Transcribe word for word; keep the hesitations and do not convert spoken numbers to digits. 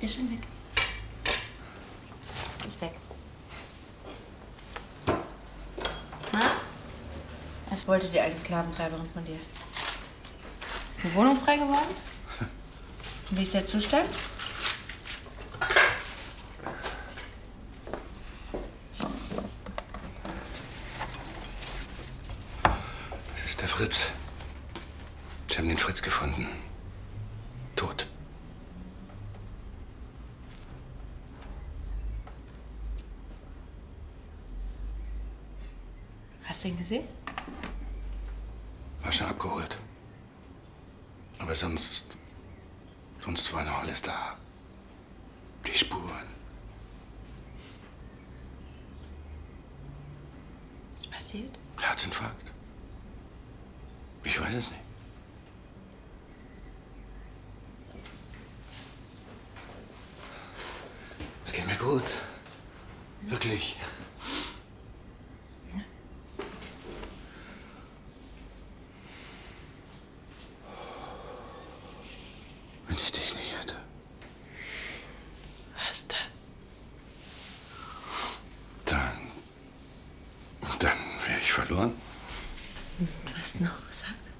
Ist schon weg. Ist weg. Na? Was wollte die alte Sklaventreiberin von dir? Ist eine Wohnung frei geworden? Und wie ist der Zustand? Das ist der Fritz. Sie haben den Fritz gefunden. Tot. Hast du ihn gesehen? War schon abgeholt. Aber sonst... Sonst war noch alles da. Die Spuren. Was ist passiert? Herzinfarkt. Ich weiß es nicht. Es geht mir gut. Wirklich. Wenn ich dich nicht hätte. Was denn? Dann... Dann wäre ich verloren. Was noch? Sag.